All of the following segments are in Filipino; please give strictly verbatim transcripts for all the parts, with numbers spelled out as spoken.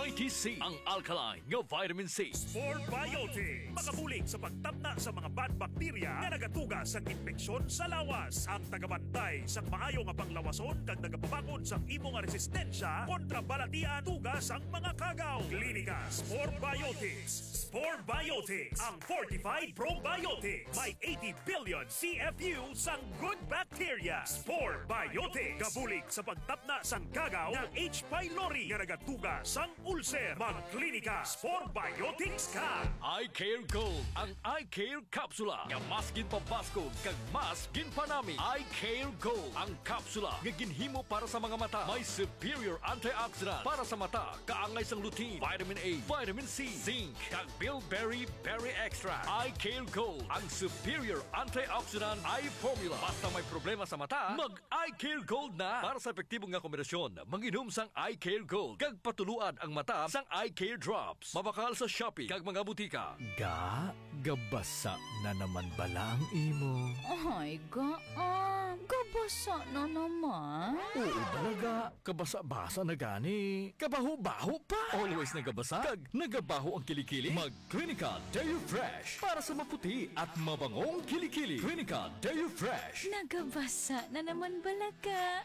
twenty C, ang alkaline nga vitamin C. Spore Biotics. Makabulig sa pagtamna sa mga bad bacteria na nagatuga sa infeksyon sa lawas. Ang tagabantay sa maayo nga panglawason kag nagapabakod sa imo nga resistensya kontra balatian tugas ang mga kagaw. Klinika Spore Biotics. Spore Biotics, ang fortified probiotics. May eighty billion C F U sang good bacteria. Spore Biotics. Kabulig sa pagtapna sang kagaw ng H. pylori nga nagatuga sang ulcer. Magklinika Spore Biotics ka. Eye Care Gold, ang Eye Care Capsula nga mas ginpabaskog kag mas ginpanami. Eye Care Gold, ang kapsula nga ginhimo para sa mga mata. May superior antioxidant para sa mata, kaangay sang lutein, vitamin A, vitamin C, zinc, kag bilberry berry extract. Eye Care Gold, ang superior antioxidant eye formula. Basta may problema sa mata, mag Eye Care Gold na. Para sa epektibong nga kombinasyon, manginom sang Eye Care Gold kag patuluan ang mata sang Eye Care Drops. Mabakal sa Shopee kag mga butika. Ga, gabasa na naman bala ang imo. Ay, gaan. Gabasa na naman. Oo talaga, kabasa-basa na gani. Kabaho-baho pa. Always nagabasa, kag nagabaho ang kilikili. Mag Clinica Deo Fresh para sa maputi at mabangong kilikili. Clinica Deo Fresh. Nagabasa na naman balaga.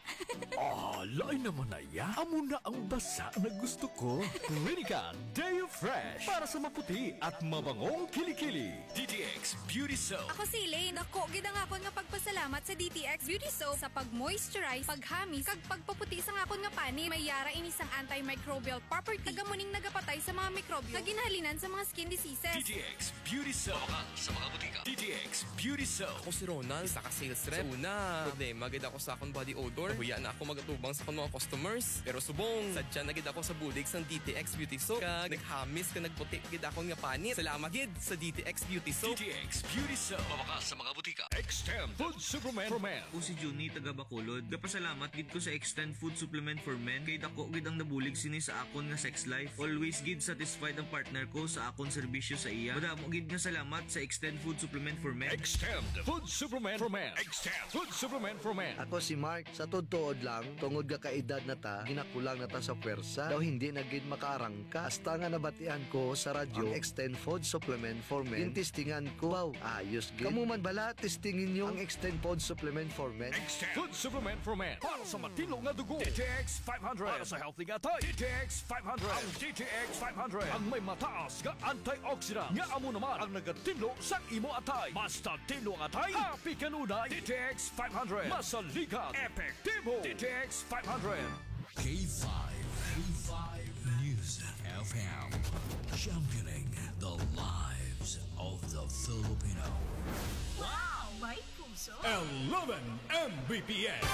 Ah, lain naman na ya. Amo na ang basa na gusto ko. Clinica Deo Fresh para sa maputi at mabangong kilikili. D T X Beauty Soap. Ako si Elaine. Dako, gid ang akon nga pagpasalamat sa D T X Beauty Soap sa pag-moisturize, paghamis, kag pagpaputi sa akon nga pani. May yara ini sang antimicrobial property. Tagamuning nagapatay sa mga mikrobyo na ginhalinan sa mga skin diseases. D T X Beauty Soap. Mabakal sa mga butika. D T X Beauty Soap. Ako si Ronald, saka sales rep. Sa una, problema gid ako sa akong body odor. Huya na ako magatubang sa akong mga customers. Pero subong, sadya na gid ako sa bulig sang D T X Beauty Soap. Kag naghamis ka nagputi gid akong nga panit. Salamat gid sa D T X Beauty Soap. D T X Beauty Soap. Mabakal sa mga butika. Extend Food Supplement for Men. Ako si Juni taga Bacolod. Gapasalamat gid ko sa Extend Food Supplement for Men kay dako gid ang nabulig sini sa akon nga sex life. Always gid satisfied ang partner ko sa akon serbisyo sa iya. Madamo gid nga salamat sa Extend Food Supplement for Men. Extend Food Supplement for Men. Extend Food Supplement for Men. Ako si Mark, sa todtood lang, tungod ka kaedad na ta, ginakulang na ta sa pwersa, daw hindi na gid makaarangka. Hasta nga nabatian ko sa radyo, ang Extend Food Supplement for Men. Tintistingan ko, wow, ayos gid. Kamu man bala, testingin nyo ang Extend Food Supplement for Men. Extend Food Supplement for Men. Para sa matino nga dugo. D T X five hundred. Para sa healthy nga tay. D T X five hundred. Ang D T X five hundred. Ang may mataas nga antioxidant. Nga amo naman ang nagatino sa imo atay. Basta tino ang atay, happy kanunay. D T X five hundred. Masalikan. Epektibo. D T X five hundred. K five. K five News F M. Championing the lives of the Filipino. Wow! May puso! eleven M B P S.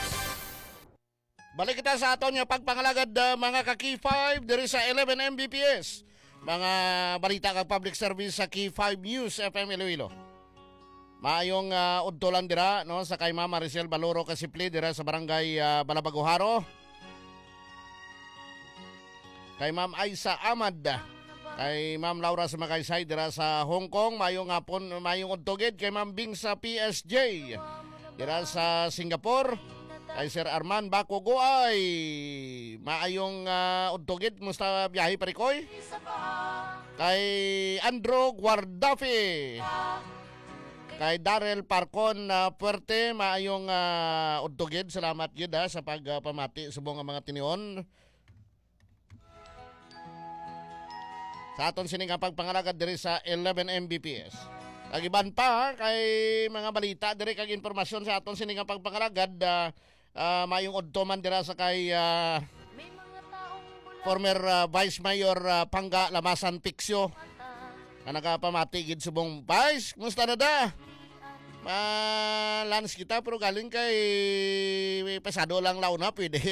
Balik kita sa aton nga pagpangalagad uh, mga ka-K five diri sa eleven M B P S. Mga balita kag public service sa K five News F M Iloilo. Maayong uh, udtolan dira no sa kay Mama Maricel Baloro Kasipli dira sa barangay uh, Balabaguharo. Kay Ma'am Aisa Ahmad, kay Ma'am Laura Samakaysay dira sa Hong Kong, mayong hapon, mayong udtogid kay Ma'am Bing sa P S J dira sa Singapore. Kay Sir Arman Bakugoay, maayong uh, udtogid, musta biyahe parikoy? Kay Andrew Guardafi, kay Darrell Parcon na uh, Puerte, maayong uh, udtogid, salamat yun ha, sa pagpamati uh, sa mga mga tinion. Sa aton sining pagpangalagad diri sa eleven M B P S. Kagiban pa kay mga balita diri kag impormasyon sa aton sining pagpangalagad uh, uh, mayong udto man dira sa kay uh, former uh, Vice Mayor uh, Pangga Lamasan Pixio na nagapamati gid subong Vice, kumusta na da? Ma lans kita pero galing kay pesado lang launa pwede.